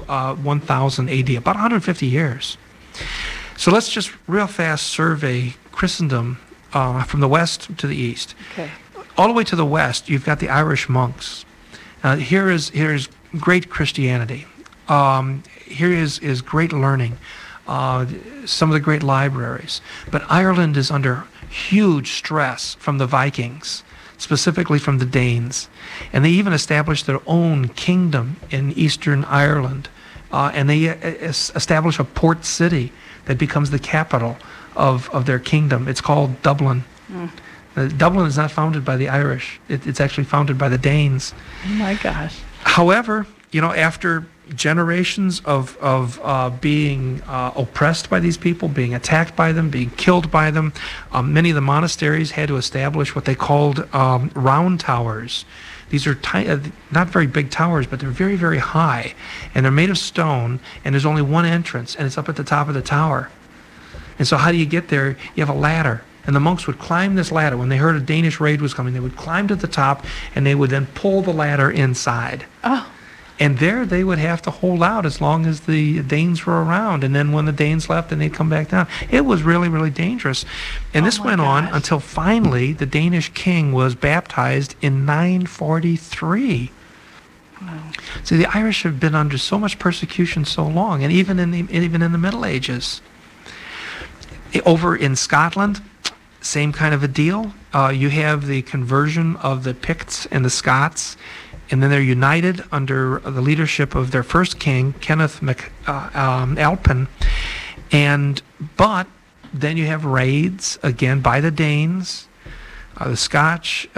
1000 AD, about 150 years. So let's just real fast survey Christendom from the west to the east. Okay. All the way to the west, you've got the Irish monks. Here is great Christianity. Here is great learning. Some of the great libraries. But Ireland is under huge stress from the Vikings, specifically from the Danes. And they even established their own kingdom in Eastern Ireland. And they establish a port city that becomes the capital of their kingdom. It's called Dublin. Dublin is not founded by the Irish. It's actually founded by the Danes. Oh my gosh. However, after generations of being oppressed by these people, being attacked by them, being killed by them, many of the monasteries had to establish what they called round towers. These are not very big towers, but they're very, very high. And they're made of stone, and there's only one entrance, and it's up at the top of the tower. And so how do you get there? You have a ladder. And the monks would climb this ladder. When they heard a Danish raid was coming, they would climb to the top, and they would then pull the ladder inside. Oh. And there they would have to hold out as long as the Danes were around. And then when the Danes left, then they'd come back down. It was really, really dangerous. And this went on until finally the Danish king was baptized in 943. Wow. See, the Irish have been under so much persecution so long, and even in the Middle Ages. Over in Scotland, same kind of a deal. You have the conversion of the Picts and the Scots, and then they're united under the leadership of their first king, Kenneth MacAlpin. But then you have raids again by the Danes. The Scots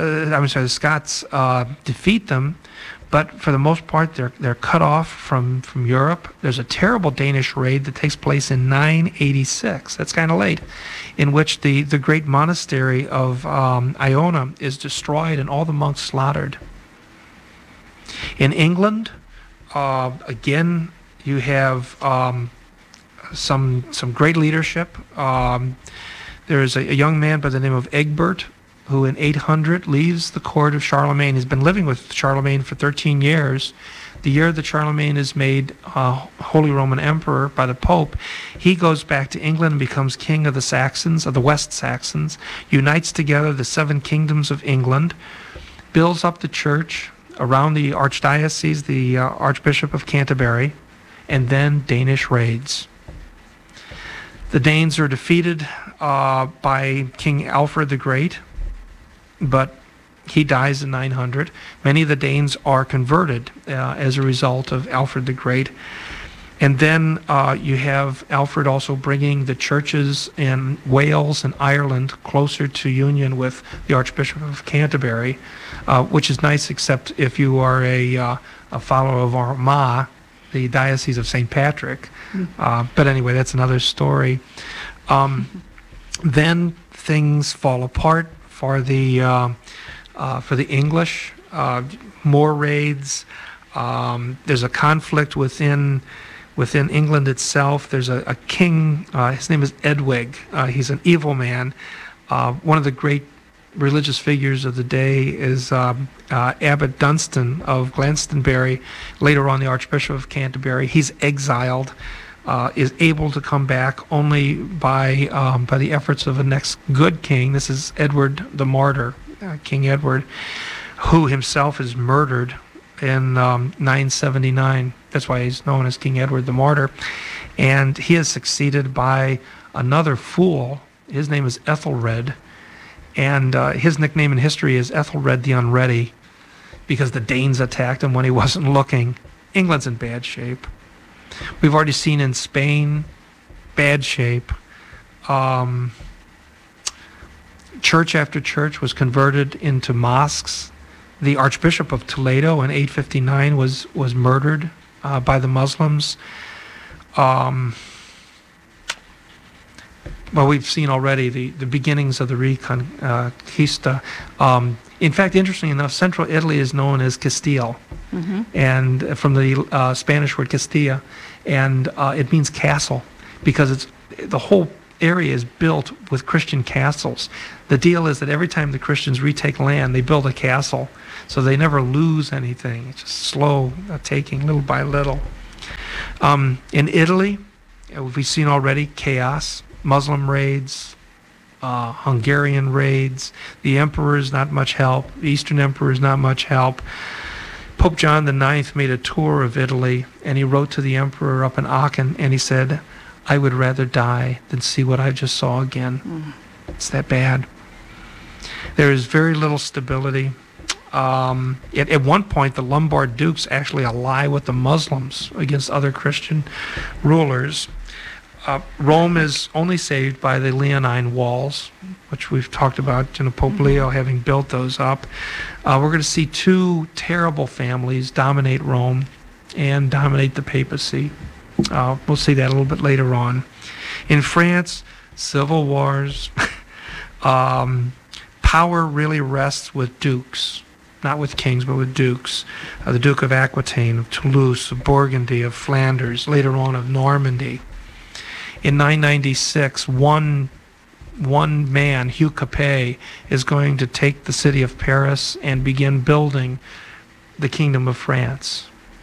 defeat them, but for the most part they're cut off from Europe. There's a terrible Danish raid that takes place in 986. That's kind of late, in which the great monastery of Iona is destroyed and all the monks slaughtered. In England, again, you have some great leadership. There is a young man by the name of Egbert, who in 800 leaves the court of Charlemagne. He's been living with Charlemagne for 13 years. The year that Charlemagne is made Holy Roman Emperor by the Pope, he goes back to England and becomes king of the Saxons, of the West Saxons, unites together the 7 kingdoms of England, builds up the church around the archdiocese, the Archbishop of Canterbury, and then Danish raids. The Danes are defeated by King Alfred the Great, but he dies in 900. Many of the Danes are converted as a result of Alfred the Great. And then you have Alfred also bringing the churches in Wales and Ireland closer to union with the Archbishop of Canterbury, which is nice, except if you are a follower of Armagh, the Diocese of St. Patrick. But anyway, that's another story. Then things fall apart for the English. More raids. There's a conflict within England itself. There's a king. His name is Edwig. He's an evil man. One of the great religious figures of the day is Abbot Dunstan of Glastonbury, later on the Archbishop of Canterbury. He's exiled, is able to come back only by the efforts of a next good king. This is Edward the Martyr, King Edward, who himself is murdered in 979. That's why he's known as King Edward the Martyr. And he is succeeded by another fool. His name is Ethelred. And his nickname in history is Ethelred the Unready, because the Danes attacked him when he wasn't looking. England's in bad shape. We've already seen in Spain, bad shape. Church after church was converted into mosques. The Archbishop of Toledo in 859 was murdered by the Muslims. Well, we've seen already the beginnings of the Reconquista. In fact, interestingly enough, central Italy is known as Castile, and from the Spanish word Castilla, and it means castle, because the whole area is built with Christian castles. The deal is that every time the Christians retake land, they build a castle, so they never lose anything. It's just slow taking, little by little. In Italy, we've seen already chaos, Muslim raids, Hungarian raids. The emperor is not much help. The Eastern emperor is not much help. Pope John IX made a tour of Italy, and he wrote to the emperor up in Aachen, and he said, "I would rather die than see what I just saw again." It's that bad. There is very little stability. At one point, the Lombard dukes actually ally with the Muslims against other Christian rulers. Rome is only saved by the Leonine walls, which we've talked about, Pope Leo having built those up. We're going to see two terrible families dominate Rome and dominate the papacy. We'll see that a little bit later on. In France, civil wars. Power really rests with dukes, not with kings, but with dukes. The Duke of Aquitaine, of Toulouse, of Burgundy, of Flanders, later on of Normandy. In 996, one man, Hugh Capet, is going to take the city of Paris and begin building the Kingdom of France.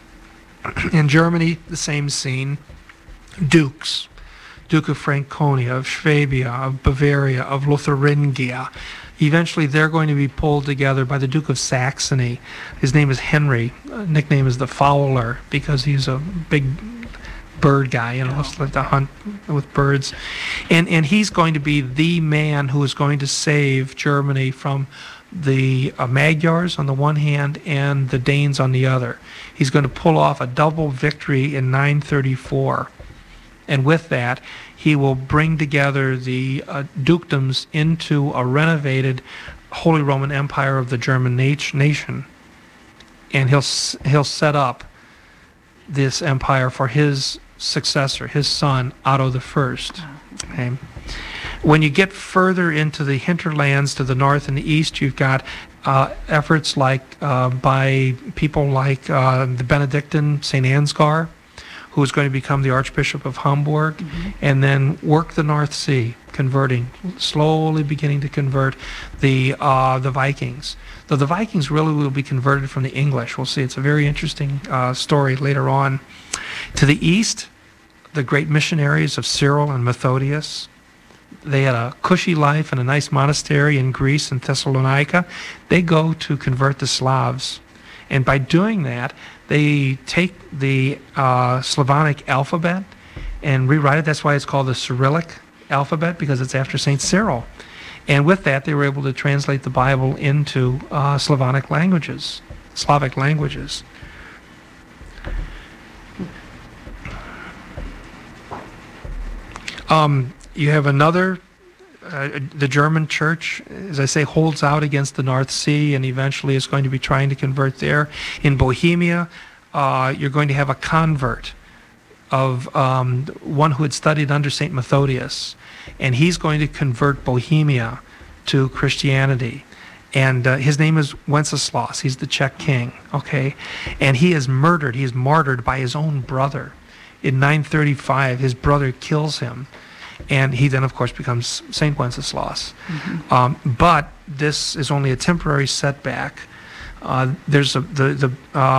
In Germany, the same scene. Dukes. Duke of Franconia, of Swabia, of Bavaria, of Lotharingia. Eventually, they're going to be pulled together by the Duke of Saxony. His name is Henry. Nickname is the Fowler because he's a big bird guy, loves to hunt with birds. And he's going to be the man who is going to save Germany from the Magyars on the one hand and the Danes on the other. He's going to pull off a double victory in 934. And with that, he will bring together the dukedoms into a renovated Holy Roman Empire of the German nation. And he'll set up this empire for his successor, his son, Otto I. Okay. When you get further into the hinterlands to the north and the east, you've got efforts like by people like the Benedictine St. Ansgar, who is going to become the Archbishop of Hamburg, and then work the North Sea, converting, slowly beginning to convert the Vikings. Though the Vikings really will be converted from the English. We'll see. It's a very interesting story later on. To the east, the great missionaries of Cyril and Methodius. They had a cushy life in a nice monastery in Greece and Thessalonica. They go to convert the Slavs. And by doing that, they take the Slavonic alphabet and rewrite it. That's why it's called the Cyrillic alphabet, because it's after St. Cyril. And with that, they were able to translate the Bible into Slavic languages. You have another, the German church, as I say, holds out against the North Sea and eventually is going to be trying to convert there. In Bohemia, you're going to have a convert of one who had studied under St. Methodius, and he's going to convert Bohemia to Christianity. And his name is Wenceslaus. He's the Czech king, okay? And he is martyred by his own brother. In 935, his brother kills him. And he then, of course, becomes Saint Wenceslaus. But this is only a temporary setback. There's the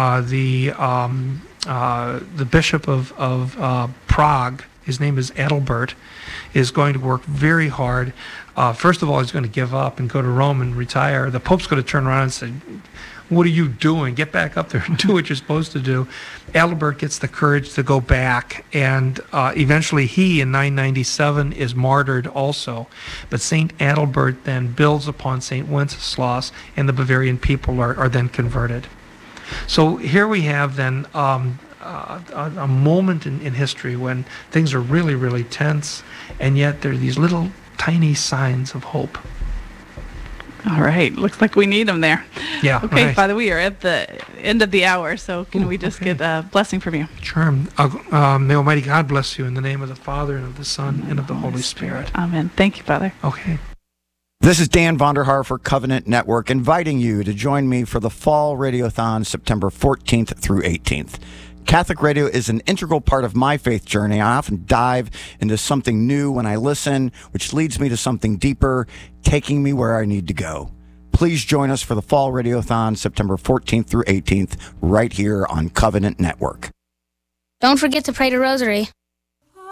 bishop of Prague. His name is Adalbert. Is going to work very hard. First of all, he's going to give up and go to Rome and retire. The Pope's going to turn around and say, "What are you doing? Get back up there and do what you're supposed to do." Adalbert gets the courage to go back, and eventually he, in 997, is martyred also. But St. Adalbert then builds upon St. Wenceslaus, and the Bavarian people are then converted. So here we have then a moment in history when things are really, really tense, and yet there are these little tiny signs of hope. All right. Looks like we need them there. Yeah. Okay, right. Father, we are at the end of the hour, so can we just get a blessing from you? Sure. May Almighty God bless you in the name of the Father, and of the Son, and of the Holy Spirit. Amen. Thank you, Father. Okay. This is Dan Vonderhaar for Covenant Network, inviting you to join me for the Fall Radiothon September 14th through 18th. Catholic radio is an integral part of my faith journey. I often dive into something new when I listen, which leads me to something deeper, taking me where I need to go. Please join us for the Fall Radiothon September 14th through 18th right here on Covenant Network. Don't forget to pray the rosary.